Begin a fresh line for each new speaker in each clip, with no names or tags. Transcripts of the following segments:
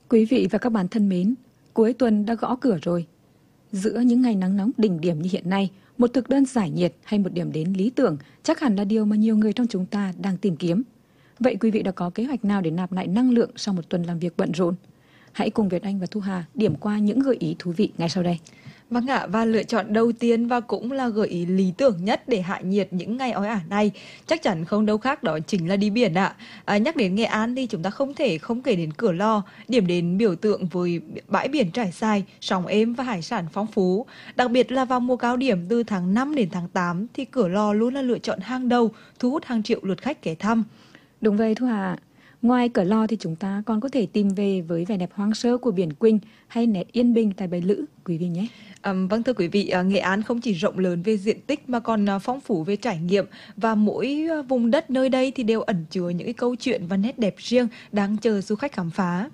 Quý vị và các bạn thân mến, cuối tuần đã gõ cửa rồi. Giữa những ngày nắng nóng đỉnh điểm như hiện nay, một thực đơn giải nhiệt hay một điểm đến lý tưởng chắc hẳn là điều mà nhiều người trong chúng ta đang tìm kiếm. Vậy quý vị đã có kế hoạch nào để nạp lại năng lượng sau một tuần làm việc bận rộn? Hãy cùng Việt Anh và Thu Hà điểm qua những gợi ý thú vị ngay sau đây.
Vâng ạ, và lựa chọn đầu tiên và cũng là gợi ý lý tưởng nhất để hạ nhiệt những ngày oi ả này chắc chắn không đâu khác đó chính là đi biển ạ. Nhắc đến Nghệ An thì chúng ta không thể không kể đến Cửa Lò, điểm đến biểu tượng với bãi biển trải dài, sóng êm và hải sản phong phú. Đặc biệt là vào mùa cao điểm từ tháng 5 đến tháng 8 thì Cửa Lò luôn là lựa chọn hàng đầu, thu hút hàng triệu lượt khách ghé thăm.
Đúng vậy Thu Hà. Ngoài Cửa Lò thì chúng ta còn có thể tìm về với vẻ đẹp hoang sơ của biển Quỳnh hay nét yên bình tại Bãi Lữ, quý vị nhé.
Vâng thưa quý vị, Nghệ An không chỉ rộng lớn về diện tích mà còn phong phú về trải nghiệm, và mỗi vùng đất nơi đây thì đều ẩn chứa những cái câu chuyện và nét đẹp riêng đang chờ du khách khám phá.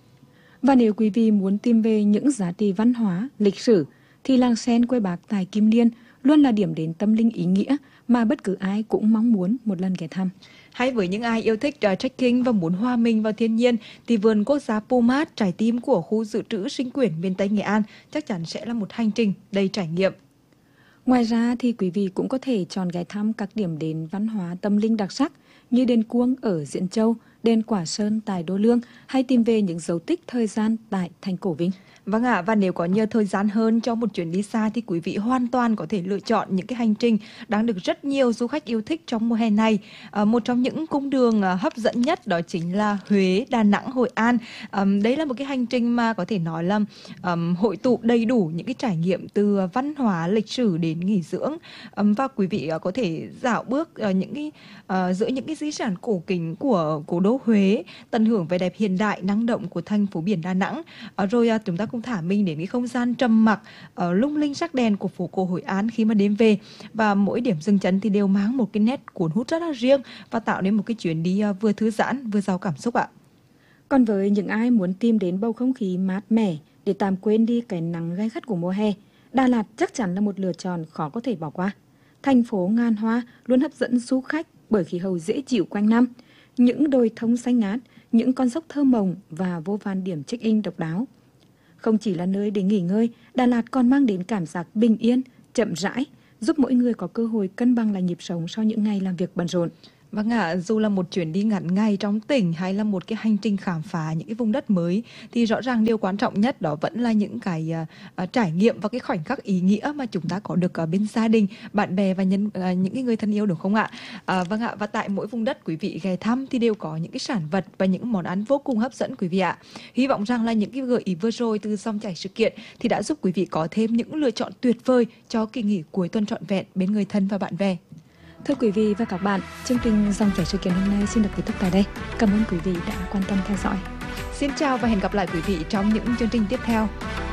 Và nếu quý vị muốn tìm về những giá trị văn hóa, lịch sử thì làng sen quê Bác tại Kim Liên luôn là điểm đến tâm linh ý nghĩa mà bất cứ ai cũng mong muốn một lần ghé thăm.
Hay với những ai yêu thích trekking và muốn hòa mình vào thiên nhiên thì vườn quốc gia Pumat, trái tim của khu dự trữ sinh quyển miền Tây Nghệ An chắc chắn sẽ là một hành trình đầy trải nghiệm.
Ngoài ra thì quý vị cũng có thể chọn ghé thăm các điểm đến văn hóa tâm linh đặc sắc như đền Cuông ở Diễn Châu, đền Quả Sơn tại Đô Lương hay tìm về những dấu tích thời gian tại thành Cổ Vinh.
Vâng ạ, và nếu có nhiều thời gian hơn cho một chuyến đi xa thì quý vị hoàn toàn có thể lựa chọn những cái hành trình đang được rất nhiều du khách yêu thích trong mùa hè này. Một trong những cung đường hấp dẫn nhất đó chính là Huế, Đà Nẵng, Hội An. Đấy là một cái hành trình mà có thể nói là hội tụ đầy đủ những cái trải nghiệm từ văn hóa, lịch sử đến nghỉ dưỡng. Và quý vị có thể dạo bước giữa những cái di sản cổ kính của cố đô Huế, tận hưởng vẻ đẹp hiện đại năng động của thành phố biển Đà Nẵng. Rồi chúng ta cũng thả mình đến cái không gian trầm mặc lung linh sắc đèn của phố cổ Hội An khi mà đêm về, và mỗi điểm dừng chân thì đều mang một cái nét cuốn hút rất là riêng và tạo nên một cái chuyến đi vừa thư giãn vừa giàu cảm xúc ạ.
Còn với những ai muốn tìm đến bầu không khí mát mẻ để tạm quên đi cái nắng gay gắt của mùa hè, Đà Lạt chắc chắn là một lựa chọn khó có thể bỏ qua. Thành phố ngàn hoa luôn hấp dẫn du khách bởi khí hậu dễ chịu quanh năm, những đồi thông xanh ngát, những con dốc thơ mộng và vô vàn điểm check-in độc đáo. Không chỉ là nơi để nghỉ ngơi, Đà Lạt còn mang đến cảm giác bình yên, chậm rãi, giúp mỗi người có cơ hội cân bằng lại nhịp sống sau những ngày làm việc bận rộn.
Vâng ạ, dù là một chuyến đi ngắn ngày trong tỉnh hay là một cái hành trình khám phá những cái vùng đất mới thì rõ ràng điều quan trọng nhất đó vẫn là những cái trải nghiệm và cái khoảnh khắc ý nghĩa mà chúng ta có được ở bên gia đình, bạn bè và những cái người thân yêu, đúng không ạ? Vâng ạ, và tại mỗi vùng đất quý vị ghé thăm thì đều có những cái sản vật và những món ăn vô cùng hấp dẫn quý vị ạ. Hy vọng rằng là những cái gợi ý vừa rồi từ dòng chảy sự kiện thì đã giúp quý vị có thêm những lựa chọn tuyệt vời cho kỳ nghỉ cuối tuần trọn vẹn bên người thân và bạn bè.
Thưa quý vị và các bạn, chương trình Dòng chảy sự kiện hôm nay xin được kết thúc tại đây. Cảm ơn quý vị đã quan tâm theo dõi.
Xin chào và hẹn gặp lại quý vị trong những chương trình tiếp theo.